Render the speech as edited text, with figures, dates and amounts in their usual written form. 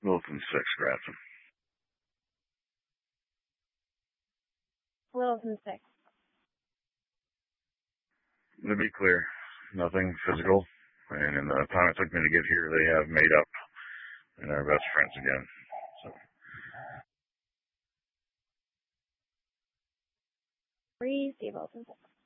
Wilson 6, Grafton. Wilson 6. To be clear, nothing physical. And in the time it took me to get here, they have made up and are best friends again. So. Receive Wilson 6.